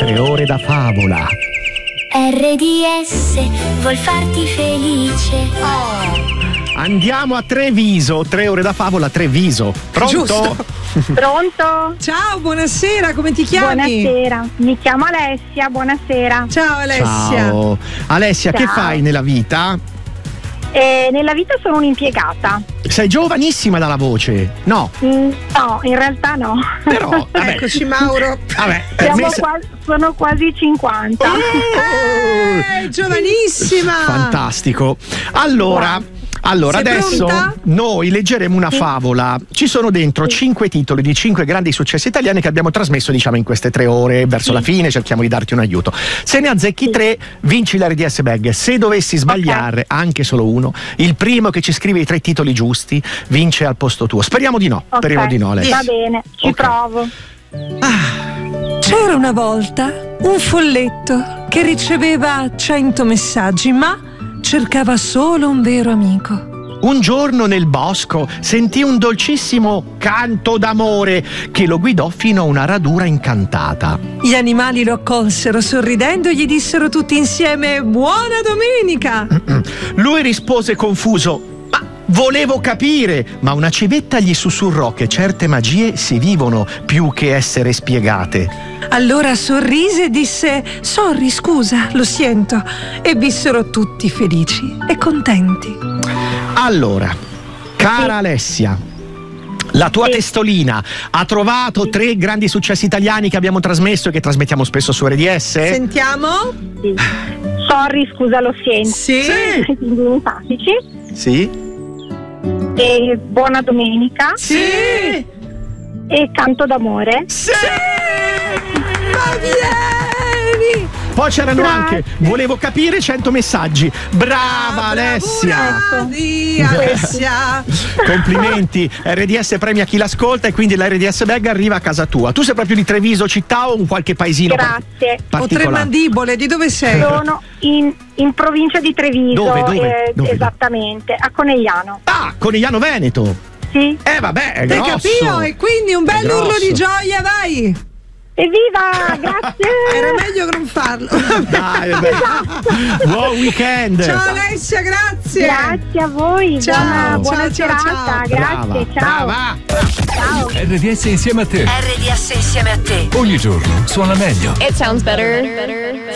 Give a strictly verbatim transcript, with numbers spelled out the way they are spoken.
Tre ore da favola. R D S vuol farti felice. Oh. Andiamo a Treviso, tre ore da favola, Treviso. Pronto? Giusto. Pronto? Ciao, buonasera, come ti chiami? Buonasera, mi chiamo Alessia, buonasera. Ciao Alessia. Ciao. Alessia, Ciao. che fai nella vita? Eh, nella vita sono un'impiegata. Sei giovanissima dalla voce, no? Mm, no, in realtà no. Però, vabbè. Eccoci Mauro. Vabbè, per Siamo me se- qua- sono quasi cinquanta. Eh, giovanissima. Fantastico. Allora, allora Sei adesso pronta? noi leggeremo una favola. Ci sono dentro cinque titoli di cinque grandi successi italiani che abbiamo trasmesso, diciamo, in queste tre ore. Verso la fine cerchiamo di darti un aiuto. Se ne azzecchi tre, vinci la R D S Bag. Se dovessi sbagliare anche solo uno, il primo che ci scrive i tre titoli giusti vince al posto tuo. Speriamo di no. Ok, Speriamo di no, Alessia. va bene, ci Ok. provo. C'era una volta un folletto che riceveva cento messaggi, ma cercava solo un vero amico. Un giorno nel bosco sentì un dolcissimo canto d'amore che lo guidò fino a una radura incantata. Gli animali lo accolsero sorridendo e gli dissero tutti insieme buona domenica. Lui rispose confuso: ma volevo capire. Ma una civetta gli sussurrò che certe magie si vivono più che essere spiegate. Allora sorrise e disse sorry, scusa, lo sento, e vissero tutti felici e contenti. Allora, cara Alessia, la tua testolina ha trovato tre grandi successi italiani che abbiamo trasmesso e che trasmettiamo spesso su R D S? Sentiamo? Sì. Sorry, scusa, lo sento. Sì. Quindi simpatici. Sì? E buona domenica. Sì. E canto d'amore. Sì! Ma vieni! Poi c'erano Grazie. anche volevo capire cento messaggi. Brava Ah, Alessia! bravi, Alessia! Complimenti, R D S premia chi l'ascolta e quindi la R D S Bag arriva a casa tua. Tu sei proprio di Treviso città o un qualche paesino par- Grazie. O tre particolare? mandibole, di dove sei? Sono in, in provincia di Treviso. Dove, dove, eh, dove? esattamente, a Conegliano. Ah, Conegliano Veneto. Sì. Eh vabbè, è Te grosso. capio? E quindi un È bel urlo grosso. di gioia, vai! Evviva, grazie. Era meglio che non farlo. Dai, vabbè. Buon weekend. Ciao Alessia, grazie! Grazie a voi, Ciao, buona, buona ciao, ciao, serata, ciao. grazie, Brava, ciao. brava. Ciao. R D S insieme a te. R D S insieme a te. Ogni giorno suona meglio. It sounds better.